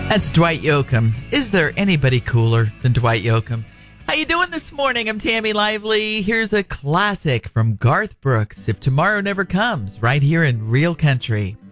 That's Dwight Yoakam. Is there anybody cooler than Dwight Yoakam? How you doing this morning? I'm Tammy Lively. Here's a classic from Garth Brooks, If Tomorrow Never Comes, right here in Real Country.